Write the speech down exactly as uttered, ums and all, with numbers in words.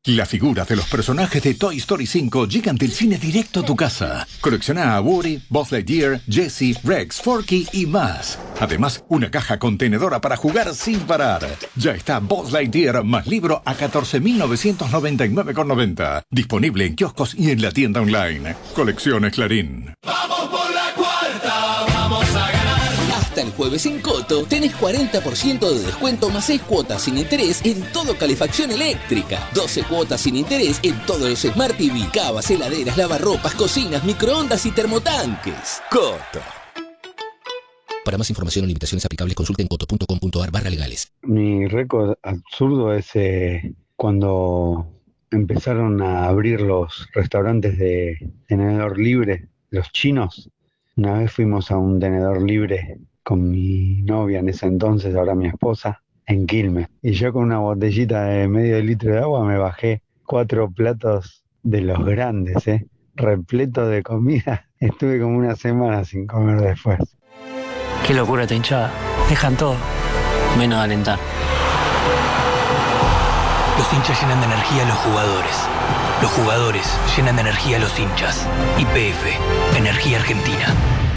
Las figuras de los personajes de Toy Story cinco llegan del cine directo a tu casa. Colecciona a Woody, Buzz Lightyear, Jessie, Rex, Forky y más. Además, una caja contenedora para jugar sin parar. Ya está Buzz Lightyear más libro a catorce mil novecientos noventa y nueve con noventa. Disponible en kioscos y en la tienda online. Colecciones Clarín. ¡Vamos por la cuarta! ¡Vamos a ganar! Hasta el jueves en Coto tenés cuarenta por ciento de descuento más seis cuotas sin interés en todo calefacción eléctrica. doce cuotas sin interés en todos los Smart T V, cavas, heladeras, lavarropas, cocinas, microondas y termotanques. Coto. Para más información o limitaciones aplicables, consulten coto punto com punto ar barra legales. Mi récord absurdo es eh, cuando empezaron a abrir los restaurantes de tenedor libre, los chinos. Una vez fuimos a un tenedor libre con mi novia en ese entonces, ahora mi esposa, en Quilmes. Y yo con una botellita de medio litro de agua me bajé cuatro platos de los grandes, ¿eh? repleto de comida. Estuve como una semana sin comer después. Qué locura esta hinchada. Dejan todo, menos alentar. Los hinchas llenan de energía a los jugadores. Los jugadores llenan de energía a los hinchas. Y P F, Energía Argentina.